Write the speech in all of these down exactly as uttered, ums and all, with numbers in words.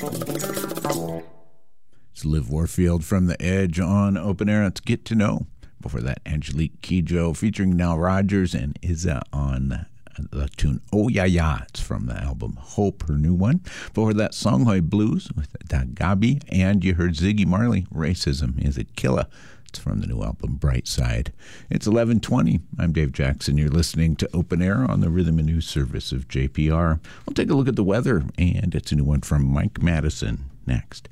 It's Liv Warfield from The Edge on Open Air. Let's Get to Know. Before that, Angelique Kidjo featuring Nile Rodgers and Izza on the tune Oh Ya Ya. It's from the album Hope, her new one. Before that, Songhoy Blues with Dagabi. And you heard Ziggy Marley, Racism Is It Killa. It's from the new album Bright Side. It's eleven twenty. I'm Dave Jackson. You're listening to Open Air on the Rhythm and News Service of J P R. We'll take a look at the weather, and it's a new one from Mike Madison next.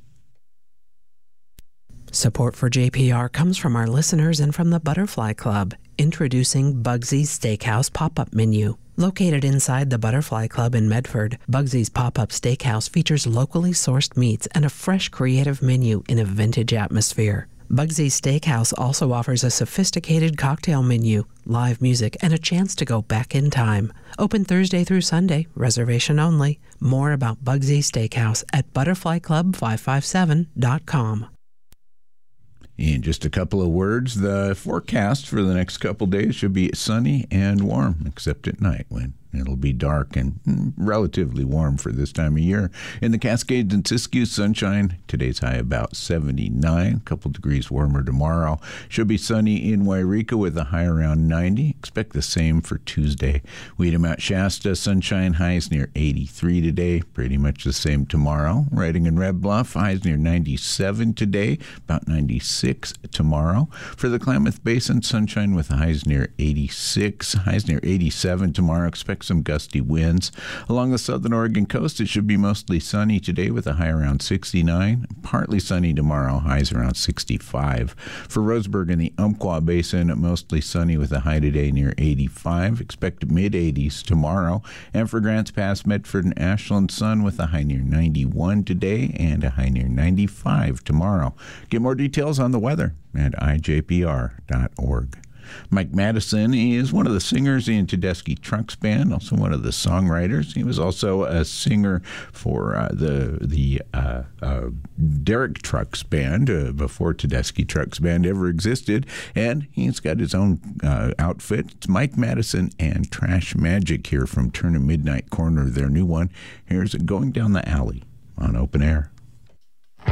Support for J P R comes from our listeners and from the Butterfly Club, introducing Bugsy's Steakhouse pop-up menu. Located inside the Butterfly Club in Medford, Bugsy's pop-up steakhouse features locally sourced meats and a fresh, creative menu in a vintage atmosphere. Bugsy's Steakhouse also offers a sophisticated cocktail menu, live music, and a chance to go back in time. Open Thursday through Sunday, reservation only. More about Bugsy's Steakhouse at butterfly club five five seven dot com. In just a couple of words, the forecast for the next couple days should be sunny and warm, except at night when it'll be dark and relatively warm for this time of year. In the Cascades and Siskiyou, sunshine. Today's high about seventy-nine, a couple degrees warmer tomorrow. Should be sunny in Wairika with a high around ninety. Expect the same for Tuesday. Weedham at Shasta, sunshine, highs near eighty-three today. Pretty much the same tomorrow. Riding in Red Bluff, highs near ninety-seven today, about ninety-six tomorrow. For the Klamath Basin, sunshine with highs near eighty-six, highs near eighty-seven tomorrow. Expect some gusty winds. Along the southern Oregon coast, it should be mostly sunny today with a high around sixty-nine. Partly sunny tomorrow, highs around sixty-five. For Roseburg in the Umpqua Basin, mostly sunny with a high today near eighty-five. Expect mid-eighties tomorrow. And for Grants Pass, Medford and Ashland, sun with a high near ninety-one today and a high near ninety-five tomorrow. Get more details on the weather at I J P R dot org. Mike Madison is one of the singers in Tedeschi Trucks Band, also one of the songwriters. He was also a singer for uh, the the uh, uh, Derek Trucks Band uh, before Tedeschi Trucks Band ever existed, and he's got his own uh, outfit. It's Mike Madison and Trash Magic here from Turn a Midnight Corner, their new one. Here's Going Down the Alley on Open Air.